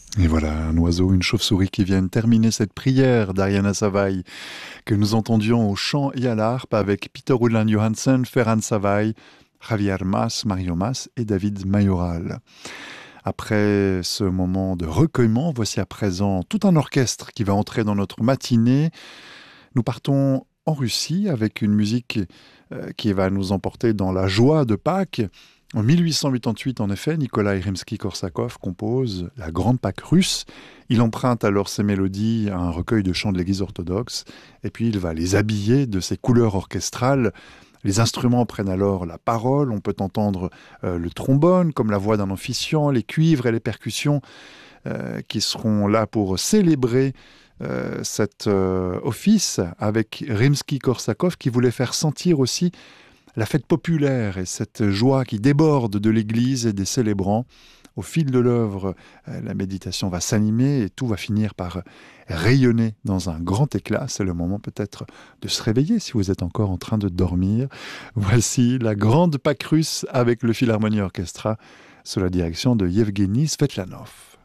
Et voilà, un oiseau, une chauve-souris qui viennent terminer cette prière d'Ariana Savai que nous entendions au chant et à l'harpe avec Peter Rudland Johansen, Ferran Savai, Javier Mas, Mario Mas et David Mayoral. Après ce moment de recueillement, voici à présent tout un orchestre qui va entrer dans notre matinée. Nous partons en Russie avec une musique qui va nous emporter dans la joie de Pâques. En 1888, en effet, Nikolai Rimsky-Korsakov compose la Grande Pâque russe. Il emprunte alors ses mélodies à un recueil de chants de l'Église orthodoxe, et puis il va les habiller de ses couleurs orchestrales. Les instruments prennent alors la parole, on peut entendre le trombone comme la voix d'un officiant, les cuivres et les percussions qui seront là pour célébrer cet office avec Rimsky-Korsakov qui voulait faire sentir aussi la fête populaire et cette joie qui déborde de l'église et des célébrants. Au fil de l'œuvre, la méditation va s'animer et tout va finir par rayonner dans un grand éclat. C'est le moment peut-être de se réveiller si vous êtes encore en train de dormir. Voici la grande Pâque russe avec le Philharmonie Orchestra sous la direction de Yevgeny Svetlanov.